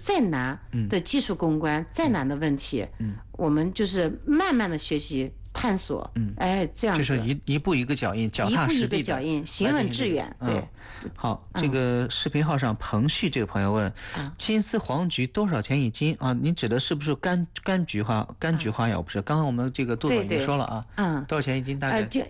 再难的技术攻关，再难的问题，我们就是慢慢的学习探索，这样子就是一步一个脚印，脚踏实地的， 一步一个脚印，行稳致远。对， 好，这个视频号上彭旭这个朋友问，金丝黄菊多少钱一斤啊？您指的是不是柑菊花药？不是，刚刚我们这个杜总已经说了啊，多少钱一斤？大概就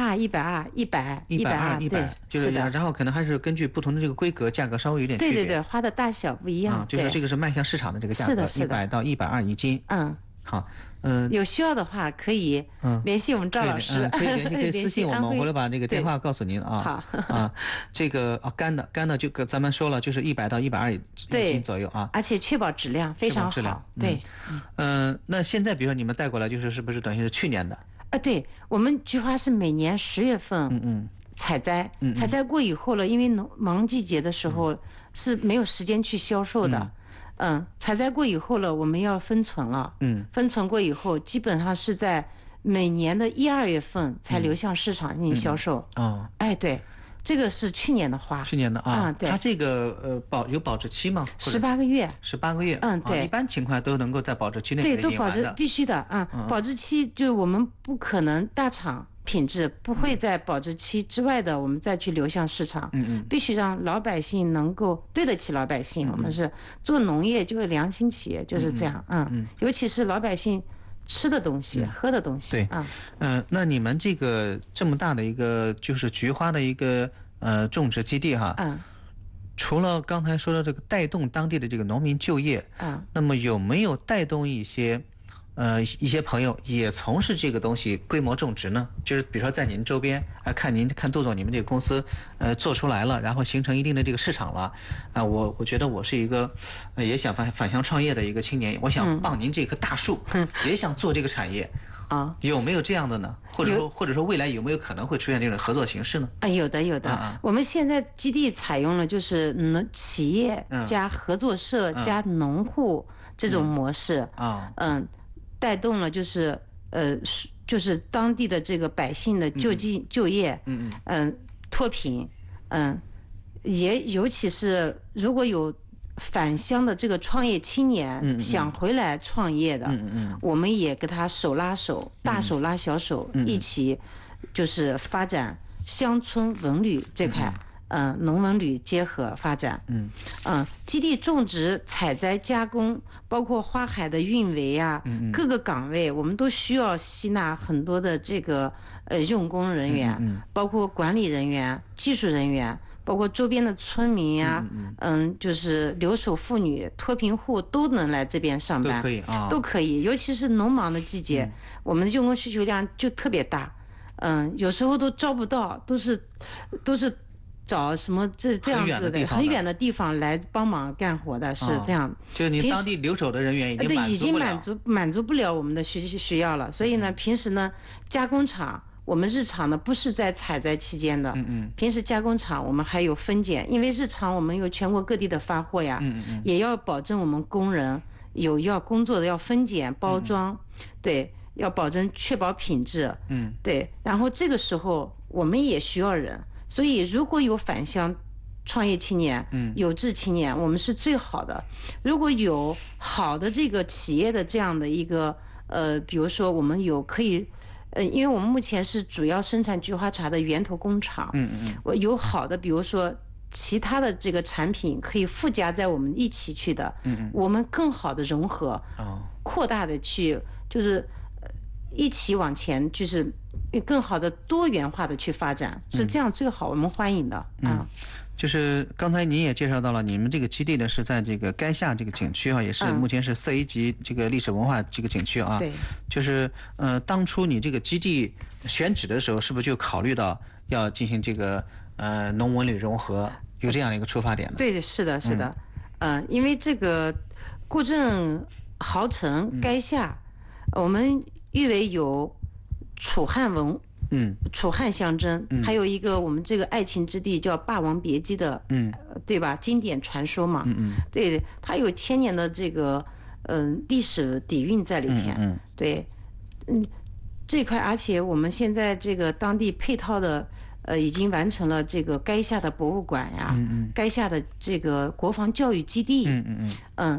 120，120，对， 就是然后可能还是根据不同的这个规格，价格稍微有点区别。 对，花的大小不一样。 就是这个是卖向市场的这个价格，100到120一斤。好， 有需要的话可以联系我们赵老师， 可以私信我们，我会把这个电话告诉您啊。 好这个干的就咱们说了，就是100到120一斤左右啊， 而且确保质量非常好。对， 那现在比如说你们带过来，是不是等于是去年的？ 对，我们菊花是每年10月份采摘，采摘过以后了，因为忙季节的时候是没有时间去销售的。采摘过以后了，我们要分存了。分存过以后，基本上是在每年的1、2月份才流向市场进行销售。对，这个是去年的花。 去年的对。它这个有保质期吗 ？18个月。 18个月。 对。 一般情况都能够在保质期内给它对，都保质必须的保质期就我们不可能大厂。品质不会在保质期之外的，我们再去流向市场。必须让老百姓能够对得起老百姓。我们是做农业就是良心企业，就是这样。尤其是老百姓吃的东西、喝的东西。 对，那你们这么大的一个就是菊花的一个种植基地哈，除了刚才说的这个带动当地的这个农民就业，那么有没有带动一些朋友也从事这个东西规模种植呢？就是比如说在您周边看杜总你们这个公司做出来了，然后形成一定的这个市场了我觉得我是一个也想返乡创业的一个青年，我想傍您这棵大树，也想做这个产业有没有这样的呢？或者说未来有没有可能会出现这种合作形式呢？ 有的。我们现在基地采用了就是企业加合作社加农户这种模式带动了就是当地的这个百姓的就业，脱贫，也尤其是如果有返乡的这个创业青年想回来创业的，我们也给他手拉手，大手拉小手，一起就是发展乡村文旅这块。农文旅结合发展，基地种植、采摘、加工，包括花海的运维各个岗位，我们都需要吸纳很多的这个用工人员，包括管理人员、技术人员，包括周边的村民就是留守妇女、脱贫户都能来这边上班，都可以，尤其是农忙的季节，我们的用工需求量就特别大，有时候都招不到，都是。找什么这样子的很远的地方来帮忙干活的，是这样。 就是你当地留守的人员已经满足不了我们的需要了，所以呢，平时呢加工厂我们日常呢不是在采摘期间的，平时加工厂我们还有分拣，因为日常我们有全国各地的发货呀，也要保证我们工人要工作的要分拣包装，对，要保证确保品质，对，然后这个时候我们也需要人。所以，如果有返乡创业青年，有志青年，我们是最好的。如果有好的这个企业的这样的一个比如说我们可以，因为我们目前是主要生产菊花茶的源头工厂，我有好的，比如说其他的这个产品可以附加在我们一起去的，我们更好的融合，扩大的去就是一起往前，就是更好的多元化的去发展，是这样最好，我们欢迎的。 就是刚才您也介绍到了，你们这个基地呢是在这个垓下这个景区也是目前是4A级这个历史文化这个景区对， 就是当初你这个基地选址的时候，是不是就考虑到要进行这个农文旅融合，有这样的一个出发点呢？ 对，是的，因为这个固镇豪城垓下，我们誉为有楚汉楚汉相争，还有一个我们这个爱情之地叫《霸王别姬》的，对吧？经典传说嘛，对，它有1000年的这个历史底蕴在里面，对，这块，而且我们现在这个当地配套的已经完成了这个垓下的博物馆呀，垓下的这个国防教育基地，